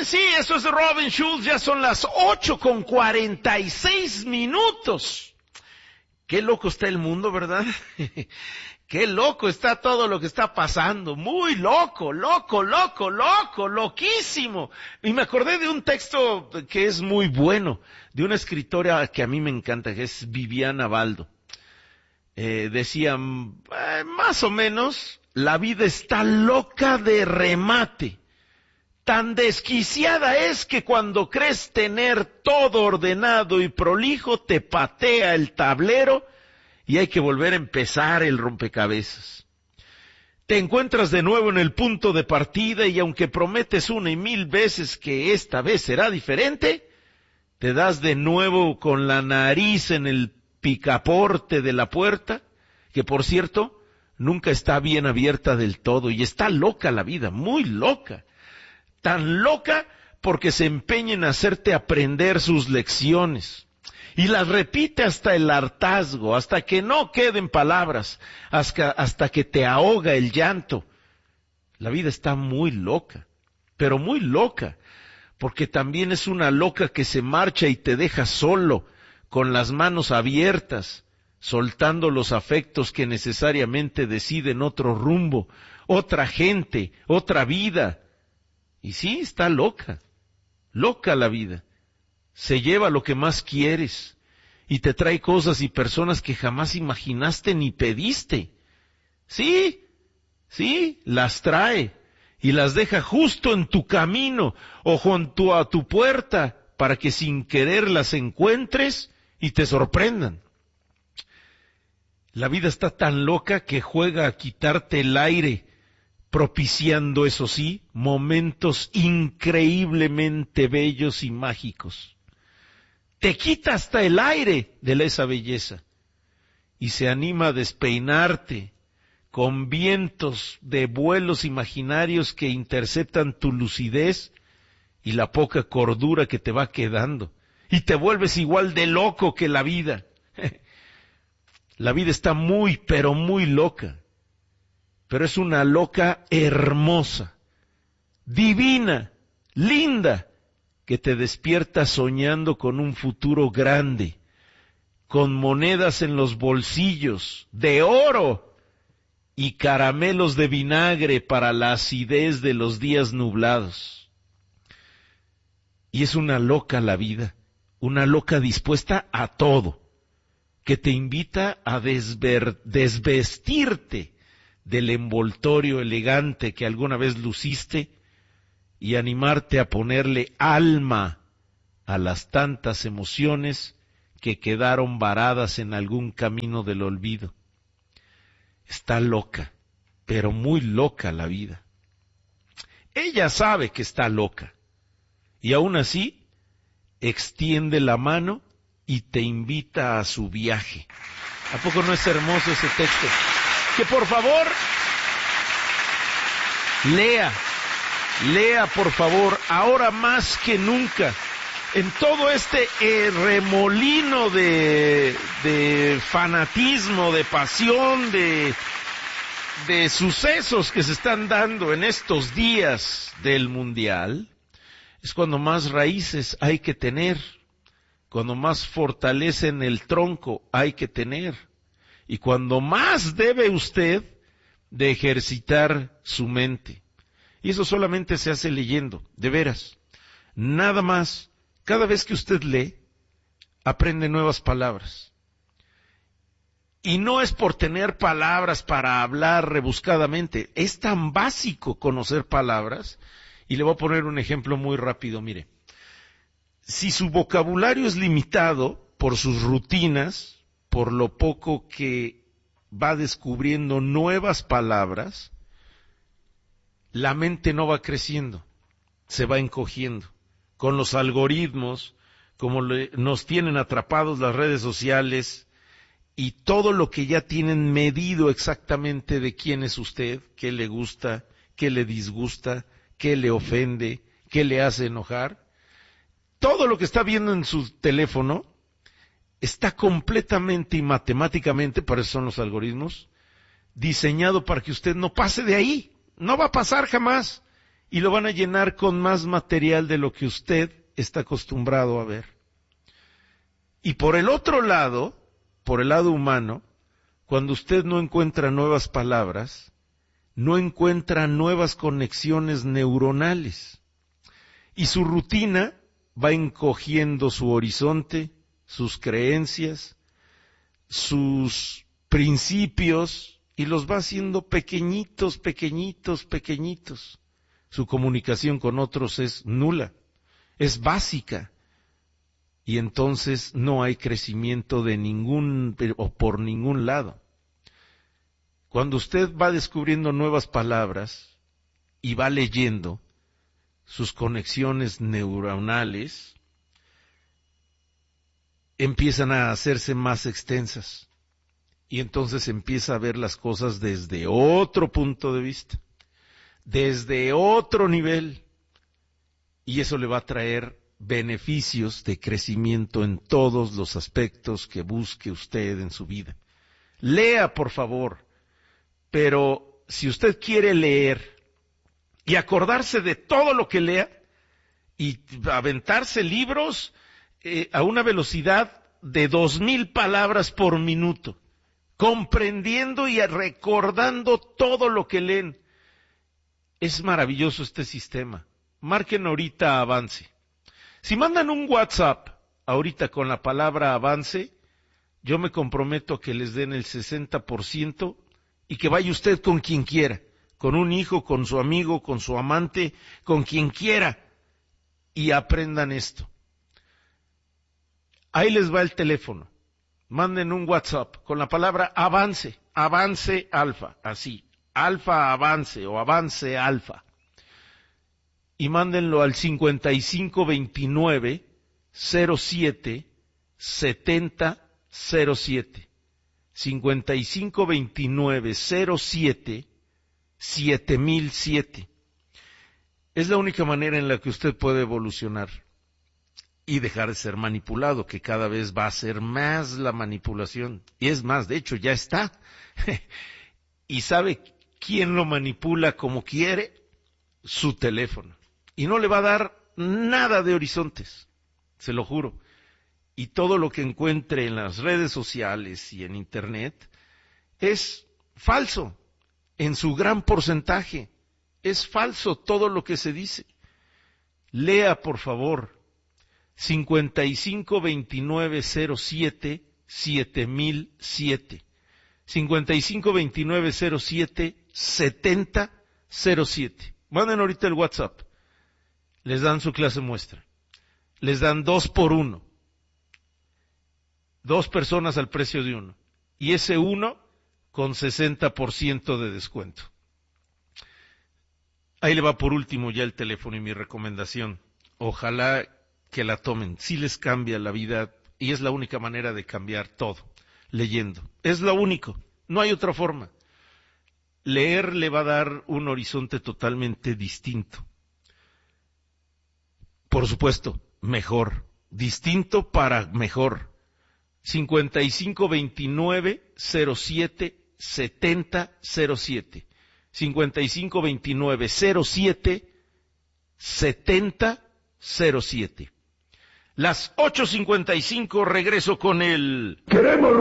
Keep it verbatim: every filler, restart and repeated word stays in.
sí, eso es Robin Schulz, ya son las ocho con cuarenta y seis minutos. Qué loco está el mundo, ¿verdad? Qué loco está todo lo que está pasando. Muy loco, loco, loco, loco, loquísimo. Y me acordé de un texto que es muy bueno, de una escritora que a mí me encanta, que es Viviana Baldo. Eh, decía, eh, más o menos, la vida está loca de remate. Tan desquiciada es que cuando crees tener todo ordenado y prolijo, te patea el tablero y hay que volver a empezar el rompecabezas. Te encuentras de nuevo en el punto de partida y aunque prometes una y mil veces que esta vez será diferente, te das de nuevo con la nariz en el picaporte de la puerta, que por cierto, nunca está bien abierta del todo y está loca la vida, muy loca. Tan loca porque se empeña en hacerte aprender sus lecciones. Y las repite hasta el hartazgo, hasta que no queden palabras, hasta, hasta que te ahoga el llanto. La vida está muy loca, pero muy loca, porque también es una loca que se marcha y te deja solo, con las manos abiertas, soltando los afectos que necesariamente deciden otro rumbo, otra gente, otra vida. Y sí, está loca, loca la vida. Se lleva lo que más quieres y te trae cosas y personas que jamás imaginaste ni pediste. Sí, sí, las trae y las deja justo en tu camino o junto a tu puerta para que sin querer las encuentres y te sorprendan. La vida está tan loca que juega a quitarte el aire, propiciando, eso sí, momentos increíblemente bellos y mágicos. Te quita hasta el aire de esa belleza y se anima a despeinarte con vientos de vuelos imaginarios que interceptan tu lucidez y la poca cordura que te va quedando. Y te vuelves igual de loco que la vida. La vida está muy, pero muy loca. Pero es una loca hermosa, divina, linda, que te despierta soñando con un futuro grande, con monedas en los bolsillos, de oro, y caramelos de vinagre para la acidez de los días nublados. Y es una loca la vida, una loca dispuesta a todo, que te invita a desver, desvestirte del envoltorio elegante que alguna vez luciste y animarte a ponerle alma a las tantas emociones que quedaron varadas en algún camino del olvido. Está loca, pero muy loca la vida. Ella sabe que está loca y aún así extiende la mano y te invita a su viaje. ¿A poco no es hermoso ese texto? Que por favor, lea, lea por favor, ahora más que nunca, en todo este eh, remolino de, de fanatismo, de pasión, de, de sucesos que se están dando en estos días del Mundial, es cuando más raíces hay que tener, cuando más fortaleza en el tronco hay que tener. Y cuando más debe usted de ejercitar su mente. Y eso solamente se hace leyendo, de veras. Nada más. Cada vez que usted lee, aprende nuevas palabras. Y no es por tener palabras para hablar rebuscadamente. Es tan básico conocer palabras. Y le voy a poner un ejemplo muy rápido, mire. Si su vocabulario es limitado por sus rutinas, por lo poco que va descubriendo nuevas palabras, la mente no va creciendo, se va encogiendo. Con los algoritmos, como le, nos tienen atrapados las redes sociales y todo lo que ya tienen medido exactamente de quién es usted, qué le gusta, qué le disgusta, qué le ofende, qué le hace enojar, todo lo que está viendo en su teléfono está completamente y matemáticamente, para eso son los algoritmos, diseñado para que usted no pase de ahí, no va a pasar jamás. y lo van a llenar con más material de lo que usted está acostumbrado a ver. Y por el otro lado, por el lado humano, cuando usted no encuentra nuevas palabras, no encuentra nuevas conexiones neuronales. Y su rutina va encogiendo su horizonte, sus creencias, sus principios, y los va haciendo pequeñitos, pequeñitos, pequeñitos. Su comunicación con otros es nula, es básica. Y entonces no hay crecimiento de ningún, o por ningún lado. Cuando usted va descubriendo nuevas palabras y va leyendo, sus conexiones neuronales empiezan a hacerse más extensas. Y entonces empieza a ver las cosas desde otro punto de vista, desde otro nivel. Y eso le va a traer beneficios de crecimiento en todos los aspectos que busque usted en su vida. Lea, por favor, pero si usted quiere leer y acordarse de todo lo que lea y aventarse libros eh, a una velocidad de dos mil palabras por minuto, comprendiendo y recordando todo lo que leen, es maravilloso este sistema. Marquen ahorita avance. Si mandan un WhatsApp ahorita con la palabra avance, yo me comprometo a que les den el sesenta por ciento y que vaya usted con quien quiera, con un hijo, con su amigo, con su amante, con quien quiera, y aprendan esto. Ahí les va el teléfono. Manden un WhatsApp con la palabra avance, avance alfa, así, alfa avance o avance alfa. Y mándenlo al cincuenta y cinco veintinueve cero siete setenta cero siete. cincuenta y cinco veintinueve cero siete siete mil siete. Es la única manera en la que usted puede evolucionar y dejar de ser manipulado, que cada vez va a ser más la manipulación. Y es más, de hecho ya está. ¿Y sabe quién lo manipula como quiere? Su teléfono. Y no le va a dar nada de horizontes, se lo juro. Y todo lo que encuentre en las redes sociales y en Internet es falso, en su gran porcentaje. Es falso todo lo que se dice. Lea, por favor, cincuenta y cinco veintinueve cero siete siete mil siete. cincuenta y cinco veintinueve cero siete setenta cero siete. Manden ahorita el WhatsApp. Les dan su clase muestra. Les dan dos por uno. Dos personas al precio de uno. Y ese uno con sesenta por ciento de descuento. Ahí le va por último ya el teléfono y mi recomendación. Ojalá que la tomen. Sí les cambia la vida y es la única manera de cambiar todo. Leyendo. Es lo único. No hay otra forma. Leer le va a dar un horizonte totalmente distinto. Por supuesto, mejor. Distinto para mejor. cincuenta y cinco veintinueve cero siete setenta cero siete. cincuenta y cinco veintinueve cero siete setenta cero siete. Las ocho cincuenta y cinco regreso con el... ¡Queremos!